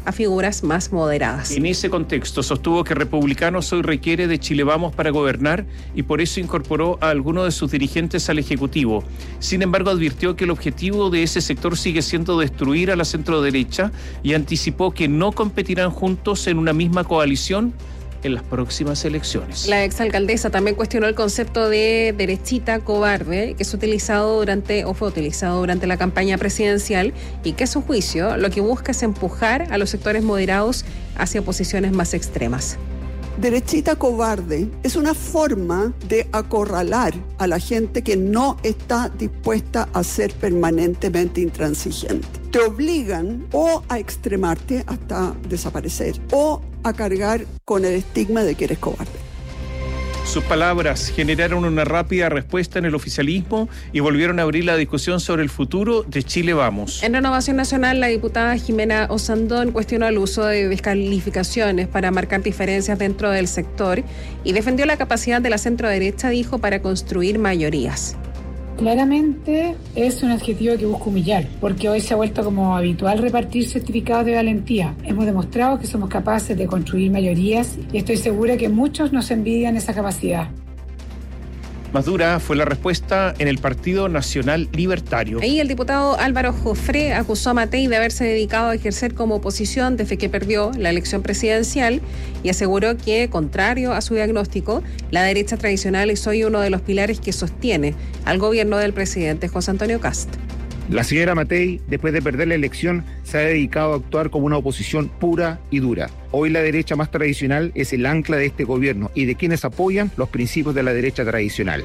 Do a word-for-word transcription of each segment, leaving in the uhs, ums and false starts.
a figuras más moderadas. En ese contexto, sostuvo que Republicanos hoy requiere de Chile Vamos para gobernar y por eso incorporó a algunos de sus dirigentes al Ejecutivo. Sin embargo, advirtió que el objetivo de ese sector sigue siendo destruir a la centroderecha y anticipó que no competirán juntos en una misma coalición en las próximas elecciones. La exalcaldesa también cuestionó el concepto de derechita cobarde que es utilizado durante o fue utilizado durante la campaña presidencial y que a su juicio lo que busca es empujar a los sectores moderados hacia posiciones más extremas. Derechita cobarde es una forma de acorralar a la gente que no está dispuesta a ser permanentemente intransigente. Te obligan o a extremarte hasta desaparecer o a cargar con el estigma de que eres cobarde. Sus palabras generaron una rápida respuesta en el oficialismo y volvieron a abrir la discusión sobre el futuro de Chile Vamos. En Renovación Nacional, la diputada Jimena Osandón cuestionó el uso de descalificaciones para marcar diferencias dentro del sector y defendió la capacidad de la centroderecha, dijo, para construir mayorías. Claramente es un adjetivo que busca humillar, porque hoy se ha vuelto como habitual repartir certificados de valentía. Hemos demostrado que somos capaces de construir mayorías y estoy segura que muchos nos envidian esa capacidad. Más dura fue la respuesta en el Partido Nacional Libertario. Ahí el diputado Álvaro Jofré acusó a Matei de haberse dedicado a ejercer como oposición desde que perdió la elección presidencial y aseguró que, contrario a su diagnóstico, la derecha tradicional es hoy uno de los pilares que sostiene al gobierno del presidente José Antonio Kast. La señora Matei, después de perder la elección, se ha dedicado a actuar como una oposición pura y dura. Hoy la derecha más tradicional es el ancla de este gobierno y de quienes apoyan los principios de la derecha tradicional.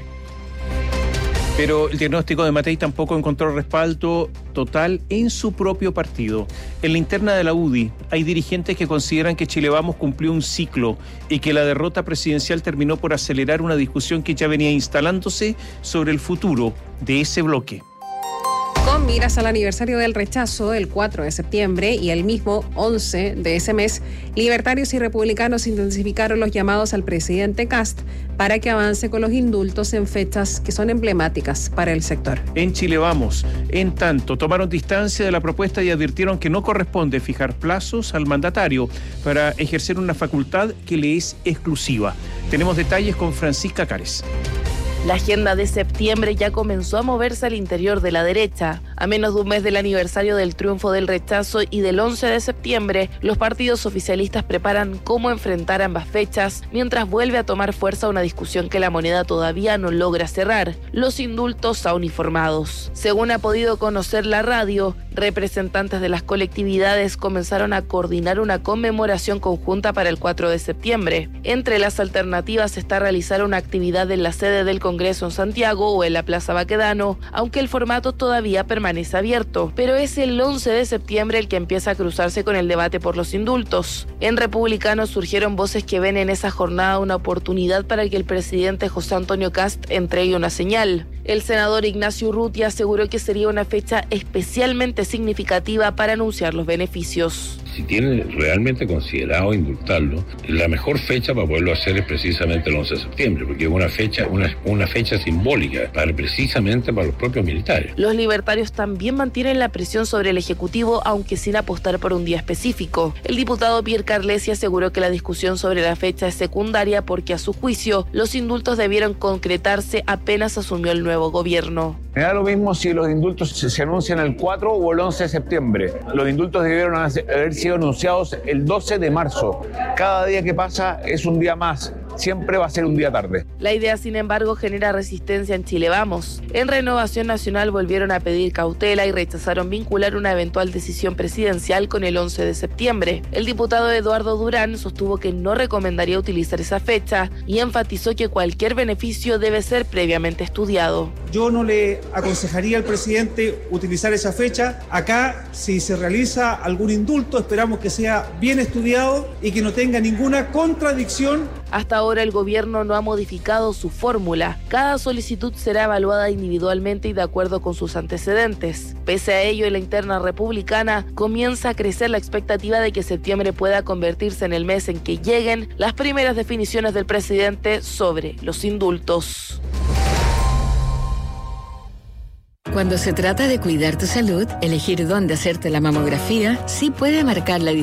Pero el diagnóstico de Matei tampoco encontró respaldo total en su propio partido. En la interna de la U D I hay dirigentes que consideran que Chile Vamos cumplió un ciclo y que la derrota presidencial terminó por acelerar una discusión que ya venía instalándose sobre el futuro de ese bloque. Con miras al aniversario del rechazo, el cuatro de septiembre, y el mismo once de ese mes, libertarios y republicanos intensificaron los llamados al presidente Kast para que avance con los indultos en fechas que son emblemáticas para el sector. En Chile Vamos, en tanto, tomaron distancia de la propuesta y advirtieron que no corresponde fijar plazos al mandatario para ejercer una facultad que le es exclusiva. Tenemos detalles con Francisca Cares. La agenda de septiembre ya comenzó a moverse al interior de la derecha. A menos de un mes del aniversario del triunfo del rechazo y del once de septiembre, los partidos oficialistas preparan cómo enfrentar ambas fechas, mientras vuelve a tomar fuerza una discusión que la moneda todavía no logra cerrar: los indultos a uniformados. Según ha podido conocer la radio, representantes de las colectividades comenzaron a coordinar una conmemoración conjunta para el cuatro de septiembre. Entre las alternativas está realizar una actividad en la sede del Congreso en Santiago o en la Plaza Baquedano, aunque el formato todavía permanece abierto. Pero es el once de septiembre el que empieza a cruzarse con el debate por los indultos. En Republicanos surgieron voces que ven en esa jornada una oportunidad para que el presidente José Antonio Kast entregue una señal. El senador Ignacio Urrutia aseguró que sería una fecha especialmente significativa para anunciar los beneficios. Si tienen realmente considerado indultarlo, la mejor fecha para poderlo hacer es precisamente el once de septiembre, porque es una fecha, una, una fecha simbólica para precisamente para los propios militares. Los libertarios también mantienen la presión sobre el Ejecutivo, aunque sin apostar por un día específico. El diputado Pierre Carlesi aseguró que la discusión sobre la fecha es secundaria porque, a su juicio, los indultos debieron concretarse apenas asumió el nuevo gobierno. Me da lo mismo si los indultos se anuncian el cuatro o el once de septiembre. Los indultos debieron haber sido anunciados el doce de marzo. Cada día que pasa es un día más. Siempre va a ser un día tarde. La idea, sin embargo, genera resistencia en Chile Vamos. En Renovación Nacional volvieron a pedir cautela y rechazaron vincular una eventual decisión presidencial con el once de septiembre. El diputado Eduardo Durán sostuvo que no recomendaría utilizar esa fecha y enfatizó que cualquier beneficio debe ser previamente estudiado. Yo no le aconsejaría al presidente utilizar esa fecha. Acá, si se realiza algún indulto, esperamos que sea bien estudiado y que no tenga ninguna contradicción. Hasta ahora el gobierno no ha modificado su fórmula. Cada solicitud será evaluada individualmente y de acuerdo con sus antecedentes. Pese a ello, en la interna republicana comienza a crecer la expectativa de que septiembre pueda convertirse en el mes en que lleguen las primeras definiciones del presidente sobre los indultos. Cuando se trata de cuidar tu salud, elegir dónde hacerte la mamografía sí puede marcar la diferencia.